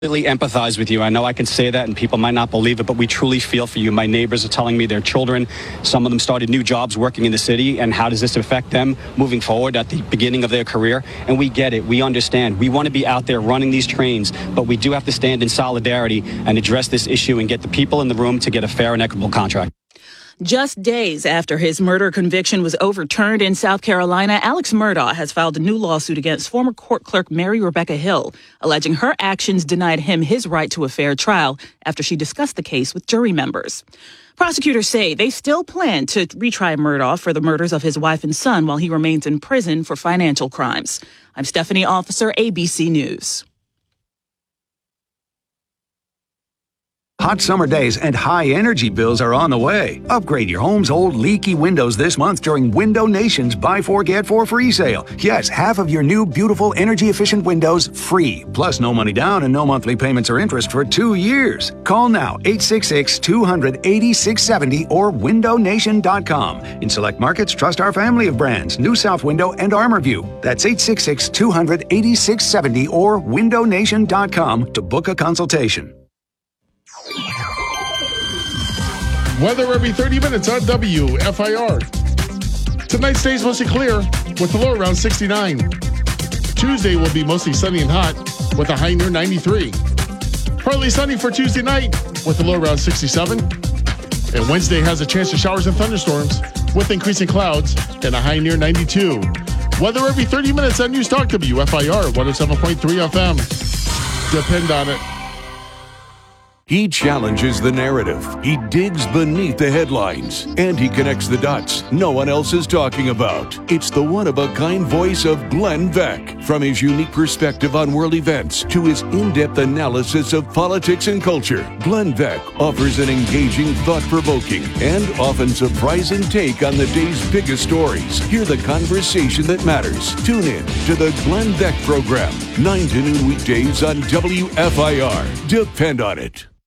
Really empathize with you. I know I can say that and people might not believe it, but we truly feel for you. My neighbors are telling me their children, some of them started new jobs working in the city, and how does this affect them moving forward at the beginning of their career? And we get it. We understand. We want to be out there running these trains, but we do have to stand in solidarity and address this issue and get the people in the room to get a fair and equitable contract. Just days after his murder conviction was overturned in South Carolina, Alex Murdaugh has filed a new lawsuit against former court clerk Mary Rebecca Hill, alleging her actions denied him his right to a fair trial after she discussed the case with jury members. Prosecutors say they still plan to retry Murdaugh for the murders of his wife and son while he remains in prison for financial crimes. I'm Stephanie Officer, ABC News. Hot summer days and high energy bills are on the way. Upgrade your home's old leaky windows this month during Window Nation's Buy 4 Get 4 free sale. Yes, half of your new beautiful energy efficient windows free. Plus no money down and no monthly payments or interest for 2 years. Call now 866-200-8670 or windownation.com. In select markets, trust our family of brands, New South Window and ArmorView. That's 866-200-8670 or windownation.com to book a consultation. Weather every 30 minutes on WFIR. Tonight stays mostly clear with a low around 69. Tuesday will be mostly sunny and hot with a high near 93. Partly sunny for Tuesday night with a low around 67. And Wednesday has a chance of showers and thunderstorms with increasing clouds and a high near 92. Weather every 30 minutes on News Talk WFIR 107.3 FM. Depend on it. He challenges the narrative. He digs beneath the headlines. And he connects the dots no one else is talking about. It's the one-of-a-kind voice of Glenn Beck. From his unique perspective on world events to his in-depth analysis of politics and culture, Glenn Beck offers an engaging, thought-provoking, and often surprising take on the day's biggest stories. Hear the conversation that matters. Tune in to the Glenn Beck Program, 9 to noon weekdays on WFIR. Depend on it.